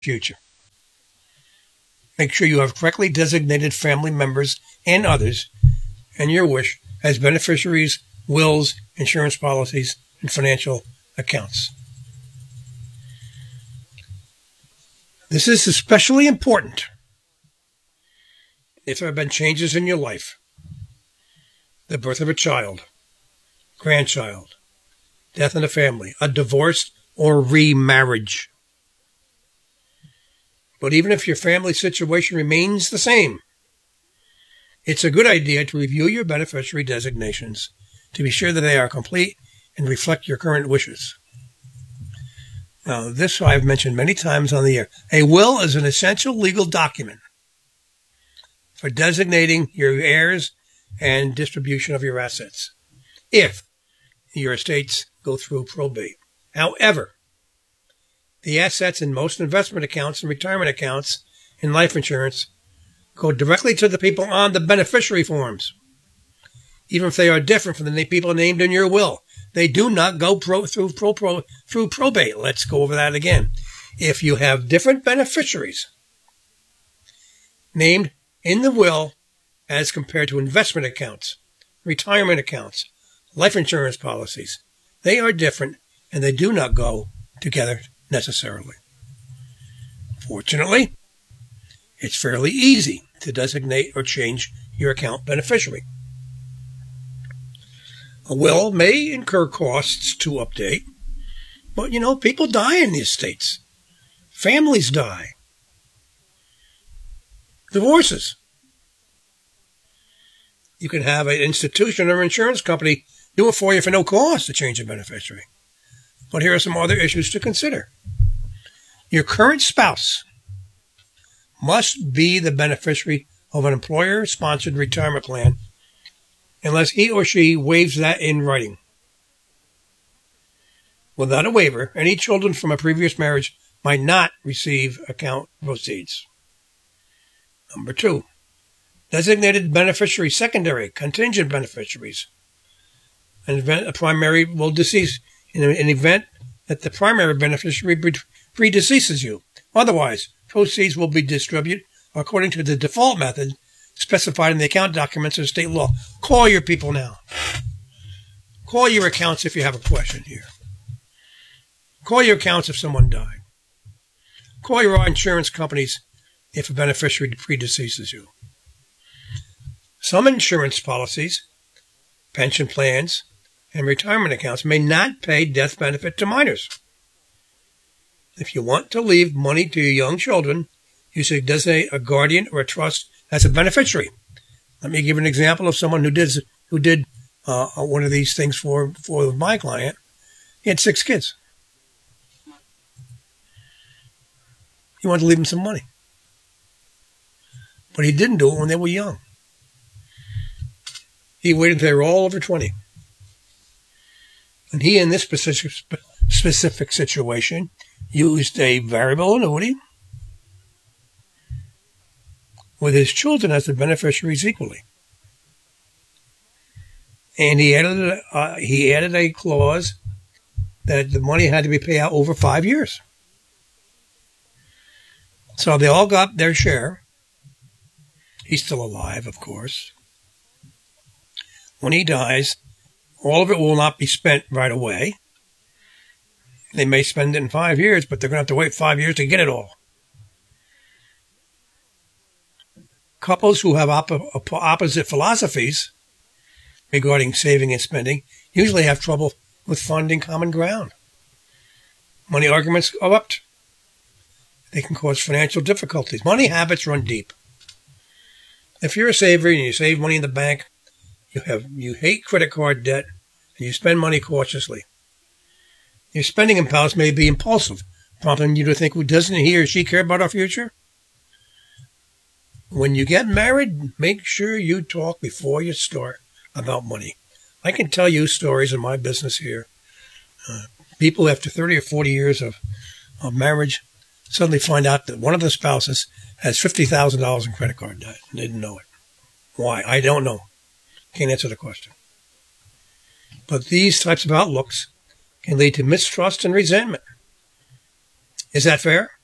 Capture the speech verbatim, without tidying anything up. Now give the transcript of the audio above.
future. Make sure you have correctly designated family members and others, and your wish, as beneficiaries, wills, insurance policies, and financial accounts. This is especially important if there have been changes in your life. The birth of a child, grandchild, death in the family, a divorce, or remarriage. But even if your family situation remains the same, it's a good idea to review your beneficiary designations to be sure that they are complete and reflect your current wishes. Now, this I've mentioned many times on the air. A will is an essential legal document for designating your heirs and distribution of your assets if your estates go through probate. However, the assets in most investment accounts and retirement accounts and life insurance go directly to the people on the beneficiary forms, even if they are different from the people named in your will. They do not go pro, through, pro, pro, through probate. Let's go over that again. If you have different beneficiaries named in the will as compared to investment accounts, retirement accounts, life insurance policies, they are different and they do not go together necessarily. Fortunately, it's fairly easy to designate or change your account beneficiary. A will may incur costs to update, but, you know, people die in these states. Families die. Divorces. You can have an institution or insurance company do it for you for no cost to change a beneficiary. But here are some other issues to consider. Your current spouse must be the beneficiary of an employer-sponsored retirement plan unless he or she waives that in writing. Without a waiver, any children from a previous marriage might not receive account proceeds. Number two, designated beneficiary secondary, contingent beneficiaries. An event a primary will decease in an event that the primary beneficiary predeceases you. Otherwise, proceeds will be distributed according to the default method specified in the account documents of state law. Call your people now. Call your accounts if you have a question here. Call your accounts if someone died. Call your insurance companies if a beneficiary predeceases you. Some insurance policies, pension plans, and retirement accounts may not pay death benefit to minors. If you want to leave money to your young children, you should designate a guardian or a trust as a beneficiary. Let me give an example of someone who did who did uh, one of these things for, for my client. He had six kids. He wanted to leave them some money. But he didn't do it when they were young. He waited until they were all over twenty. And he, in this specific, specific situation, used a variable annuity with his children as the beneficiaries equally. And he added, uh, he added a clause that the money had to be paid out over five years. So they all got their share. He's still alive, of course. When he dies, all of it will not be spent right away. They may spend it in five years, but they're going to have to wait five years to get it all. Couples who have op- opposite philosophies regarding saving and spending usually have trouble with finding common ground. Money arguments erupt. They can cause financial difficulties. Money habits run deep. If you're a saver and you save money in the bank, you have you hate credit card debt, and you spend money cautiously. Your spending impulse may be impulsive, prompting you to think, well, doesn't he or she care about our future? When you get married, make sure you talk before you start about money. I can tell you stories in my business here. Uh, people after thirty or forty years of, of marriage suddenly find out that one of the spouses has fifty thousand dollars in credit card debt and didn't know it. Why? I don't know. Can't answer the question. But these types of outlooks can lead to mistrust and resentment. Is that fair?